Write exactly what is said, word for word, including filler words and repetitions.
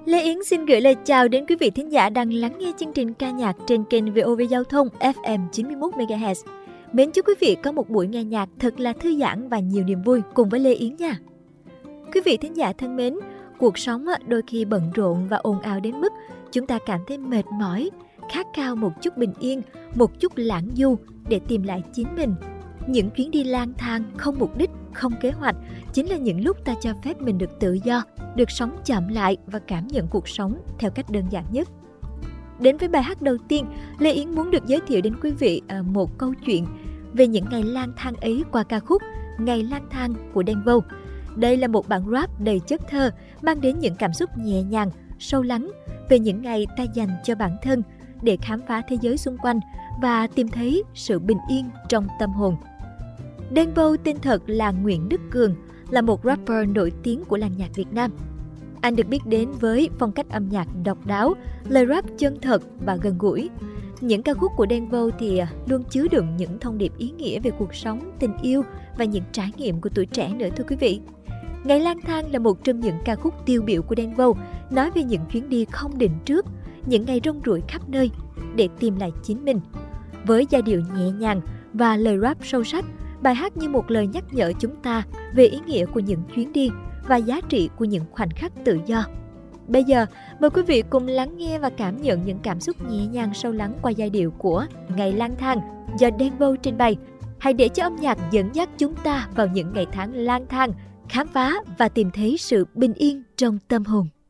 Lê Yến xin gửi lời chào đến quý vị thính giả đang lắng nghe chương trình ca nhạc trên kênh vê o vê Giao thông ép em chín mươi mốt mê ga héc. Mến chúc quý vị có một buổi nghe nhạc thật là thư giãn và nhiều niềm vui cùng với Lê Yến nha. Quý vị thính giả thân mến, cuộc sống đôi khi bận rộn và ồn ào đến mức chúng ta cảm thấy mệt mỏi, khát khao một chút bình yên, một chút lãng du để tìm lại chính mình. Những chuyến đi lang thang không mục đích, không kế hoạch chính là những lúc ta cho phép mình được tự do, được sống chậm lại và cảm nhận cuộc sống theo cách đơn giản nhất. Đến với bài hát đầu tiên, Lê Yến muốn được giới thiệu đến quý vị một câu chuyện về những ngày lang thang ấy qua ca khúc Ngày lang thang của Đen Vâu. Đây là một bản rap đầy chất thơ, mang đến những cảm xúc nhẹ nhàng, sâu lắng về những ngày ta dành cho bản thân để khám phá thế giới xung quanh và tìm thấy sự bình yên trong tâm hồn. Đen Vâu tên thật là Nguyễn Đức Cường, là một rapper nổi tiếng của làng nhạc Việt Nam. Anh được biết đến với phong cách âm nhạc độc đáo, lời rap chân thật và gần gũi. Những ca khúc của Đen Vâu thì luôn chứa đựng những thông điệp ý nghĩa về cuộc sống, tình yêu và những trải nghiệm của tuổi trẻ nữa thưa quý vị. Ngày lang thang là một trong những ca khúc tiêu biểu của Đen Vâu, nói về những chuyến đi không định trước, những ngày rong ruổi khắp nơi để tìm lại chính mình. Với giai điệu nhẹ nhàng và lời rap sâu sắc, bài hát như một lời nhắc nhở chúng ta về ý nghĩa của những chuyến đi và giá trị của những khoảnh khắc tự do. Bây giờ, mời quý vị cùng lắng nghe và cảm nhận những cảm xúc nhẹ nhàng sâu lắng qua giai điệu của Ngày lang thang do Đen Vâu trình bày. Hãy để cho âm nhạc dẫn dắt chúng ta vào những ngày tháng lang thang, khám phá và tìm thấy sự bình yên trong tâm hồn.